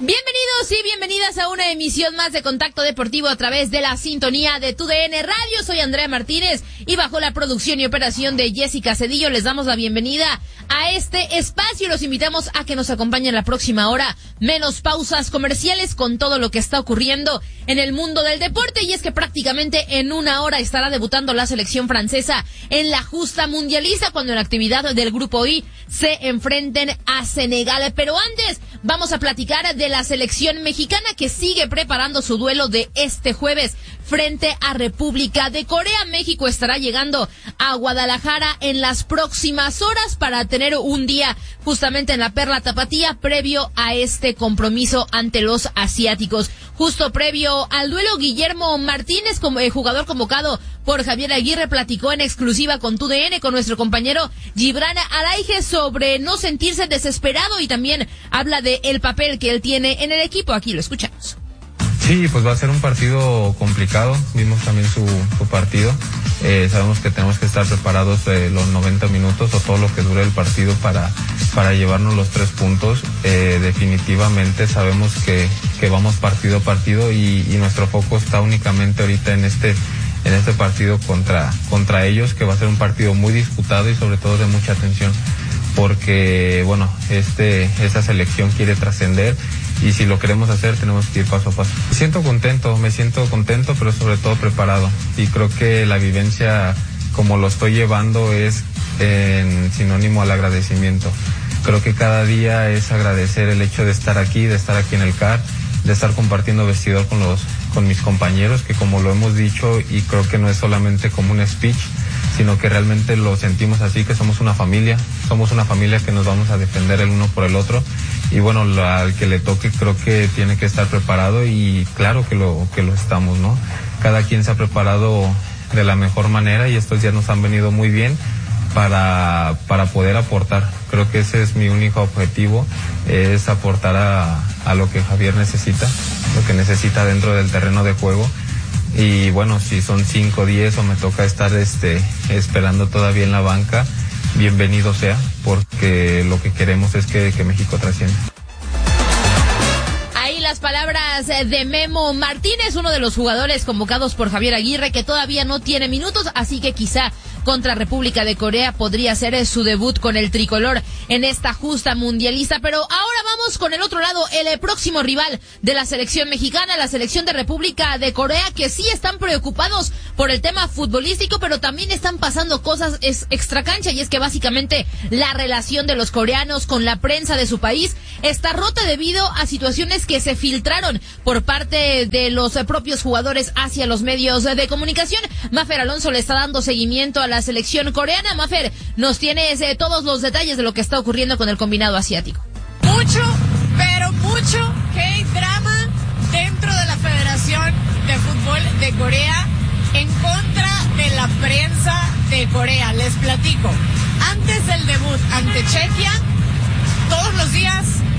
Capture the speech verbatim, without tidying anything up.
Bienvenidos y bienvenidas a una emisión más de Contacto Deportivo a través de la sintonía de Tu D N Radio. Soy Andrea Martínez y bajo la producción y operación de Jessica Cedillo les damos la bienvenida a este espacio. Los invitamos a que nos acompañen la próxima hora, menos pausas comerciales, con todo lo que está ocurriendo en el mundo del deporte. Y es que prácticamente en una hora estará debutando la selección francesa en la justa mundialista, cuando en la actividad del Grupo I se enfrenten a Senegal. Pero antes vamos a platicar de la selección mexicana, que sigue preparando su duelo de este jueves frente a República de Corea. México estará llegando a Guadalajara en las próximas horas para tener un día justamente en la Perla Tapatía previo a este compromiso ante los asiáticos. Justo previo al duelo, Guillermo Martínez, como eh, jugador convocado por Javier Aguirre, platicó en exclusiva con Tu D N, con nuestro compañero Gibran Araige, sobre no sentirse desesperado, y también habla de el papel que él tiene en el equipo. Aquí lo escuchamos. Sí, pues va a ser un partido complicado. Vimos también su, su partido. Eh, sabemos que tenemos que estar preparados eh, los noventa minutos o todo lo que dure el partido para, para llevarnos los tres puntos. Eh, definitivamente sabemos que, que vamos partido a partido y, y nuestro foco está únicamente ahorita en este, en este partido contra, contra ellos, que va a ser un partido muy disputado y sobre todo de mucha atención, porque bueno, este, esta selección quiere trascender. Y si lo queremos hacer, tenemos que ir paso a paso. Me siento contento, me siento contento, pero sobre todo preparado. Y creo que la vivencia, como lo estoy llevando, es en sinónimo al agradecimiento. Creo que cada día es agradecer el hecho de estar aquí, de estar aquí en el C A R, de estar compartiendo vestidor con los, con mis compañeros, que como lo hemos dicho, y creo que no es solamente como un speech, sino que realmente lo sentimos así, que somos una familia, somos una familia que nos vamos a defender el uno por el otro. Y bueno, lo, al que le toque creo que tiene que estar preparado, y claro que lo, que lo estamos, ¿no? Cada quien se ha preparado de la mejor manera y estos días nos han venido muy bien para, para poder aportar. Creo que ese es mi único objetivo, es aportar a, a lo que Javier necesita, lo que necesita dentro del terreno de juego. Y bueno, si son cinco, diez o me toca estar este, esperando todavía en la banca, bienvenido sea, porque lo que queremos es que, que México trascienda. Ahí las palabras de Memo Martínez, uno de los jugadores convocados por Javier Aguirre, que todavía no tiene minutos, así que quizá contra República de Corea podría ser su debut con el tricolor en esta justa mundialista. Pero ahora vamos con el otro lado, el próximo rival de la selección mexicana, la selección de República de Corea, que sí están preocupados por el tema futbolístico, pero también están pasando cosas es extra cancha, y es que básicamente la relación de los coreanos con la prensa de su país está rota debido a situaciones que se filtraron por parte de los propios jugadores hacia los medios de comunicación. Mafer Alonso le está dando seguimiento a la selección coreana. Mafer, nos tienes eh, todos los detalles de lo que está ocurriendo con el combinado asiático. Mucho, pero mucho que drama dentro de la Federación de Fútbol de Corea en contra de la prensa de Corea. Les platico, antes del debut ante Chequia, todos los días